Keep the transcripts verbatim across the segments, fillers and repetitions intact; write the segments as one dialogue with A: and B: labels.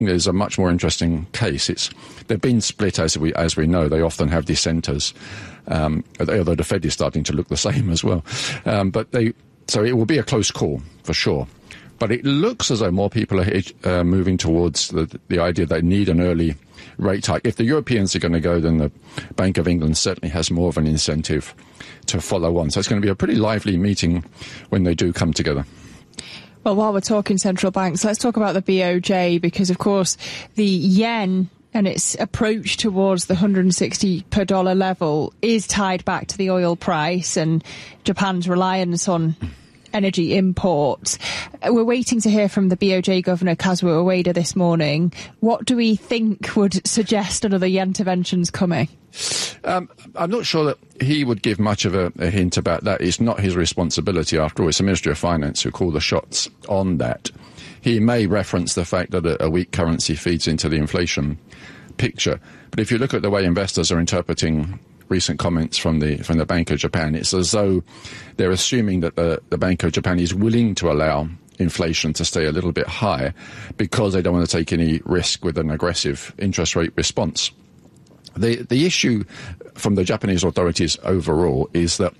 A: is a much more interesting case. It's they've been split, as we as we know. They often have dissenters, um, although the Fed is starting to look the same as well. Um, but they so it will be a close call for sure. But it looks as though more people are uh, moving towards the, the idea they need an early rate hike. If the Europeans are going to go, then the Bank of England certainly has more of an incentive to follow on. So it's going to be a pretty lively meeting when they do come together.
B: Well, while we're talking central banks, let's talk about the B O J, because, of course, the yen and its approach towards the one hundred sixty per dollar level is tied back to the oil price and Japan's reliance on energy imports. We're waiting to hear from the B O J Governor, Kazuo Ueda, this morning. What do we think would suggest another yen intervention's coming?
A: Um, I'm not sure that he would give much of a, a hint about that. It's not his responsibility, after all. It's the Ministry of Finance who call the shots on that. He may reference the fact that a, a weak currency feeds into the inflation picture. But if you look at the way investors are interpreting recent comments from the from the Bank of Japan, it's as though they're assuming that the, the Bank of Japan is willing to allow inflation to stay a little bit high because they don't want to take any risk with an aggressive interest rate response. The the issue from the Japanese authorities overall is that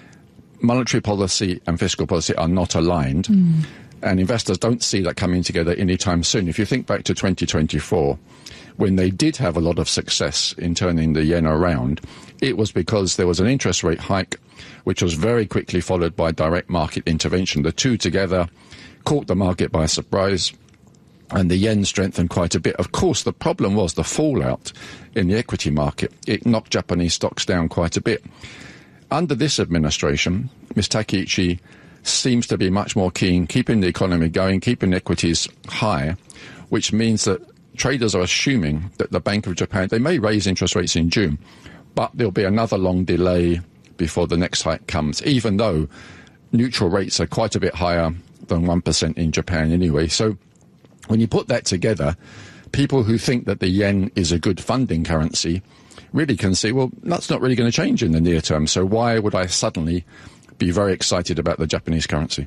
A: monetary policy and fiscal policy are not aligned, mm. and investors don't see that coming together anytime soon. If you think back to twenty twenty-four, when they did have a lot of success in turning the yen around, it was because there was an interest rate hike, which was very quickly followed by direct market intervention. The two together caught the market by surprise, and the yen strengthened quite a bit. Of course, the problem was the fallout in the equity market. It knocked Japanese stocks down quite a bit. Under this administration, Miz Takeichi seems to be much more keen keeping the economy going, keeping equities high, which means that traders are assuming that the Bank of Japan, they may raise interest rates in June, but there'll be another long delay before the next hike comes, even though neutral rates are quite a bit higher than one percent in Japan anyway. So when you put that together, people who think that the yen is a good funding currency really can see, well, that's not really going to change in the near term. So why would I suddenly be very excited about the Japanese currency?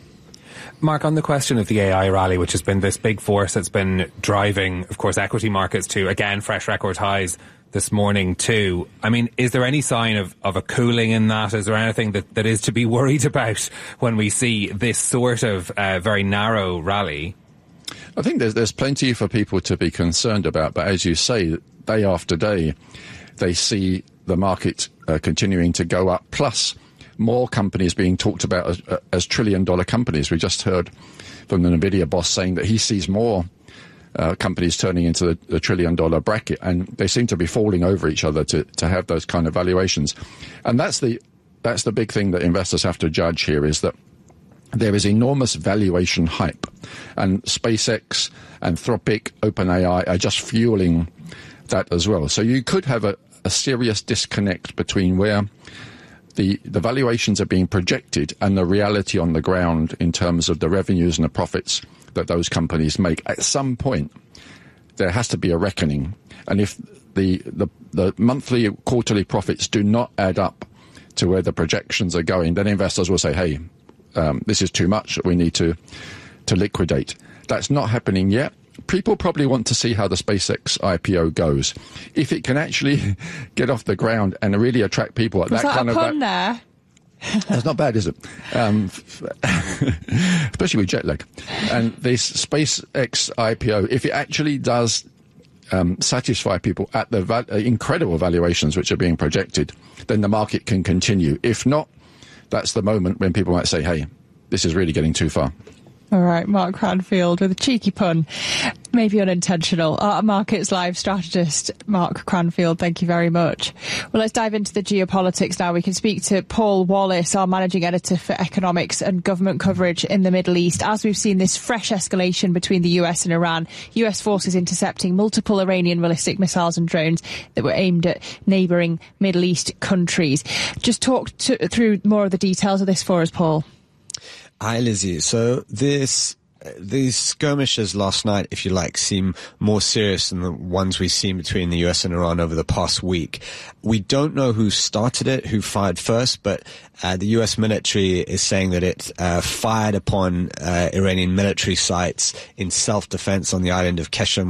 C: Mark, on the question of the A I rally, which has been this big force that's been driving, of course, equity markets to, again, fresh record highs this morning too. I mean, is there any sign of, of a cooling in that? Is there anything that, that is to be worried about when we see this sort of uh, very narrow rally?
A: I think there's there's plenty for people to be concerned about, but as you say, day after day, they see the market uh, continuing to go up, plus more companies being talked about as, uh, as trillion-dollar companies. We just heard from the NVIDIA boss saying that he sees more uh, companies turning into the, the trillion-dollar bracket, and they seem to be falling over each other to, to have those kind of valuations. And that's the that's the big thing that investors have to judge here, is that there is enormous valuation hype, and SpaceX, Anthropic, OpenAI are just fueling that as well. So you could have a, a serious disconnect between where the, the valuations are being projected and the reality on the ground in terms of the revenues and the profits that those companies make. At some point, there has to be a reckoning. And if the, the, the monthly, quarterly profits do not add up to where the projections are going, then investors will say, hey, Um, this is too much, we need to to liquidate. That's not happening yet. People probably want to see how the SpaceX I P O goes. If it can actually get off the ground and really attract people at
B: Was
A: that,
B: that
A: kind
B: a
A: of
B: pun there?
A: That's not bad, is it? Um, especially with jet lag. And this SpaceX I P O, if it actually does um, satisfy people at the va- incredible valuations which are being projected, then the market can continue. If not, that's the moment when people might say, hey, this is really getting too far.
B: All right, Mark Cranfield with a cheeky pun, maybe unintentional. Our Markets Live strategist, Mark Cranfield, thank you very much. Well, let's dive into the geopolitics now. We can speak to Paul Wallace, our managing editor for economics and government coverage in the Middle East. As we've seen this fresh escalation between the U S and Iran, U S forces intercepting multiple Iranian ballistic missiles and drones that were aimed at neighbouring Middle East countries. Just talk to, through more of the details of this for us, Paul.
D: Hi, Lizzie. So this these skirmishes last night, if you like, seem more serious than the ones we've seen between the U S and Iran over the past week. We don't know who started it, who fired first, but uh, the U S military is saying that it uh, fired upon uh, Iranian military sites in self-defense on the island of Qeshm,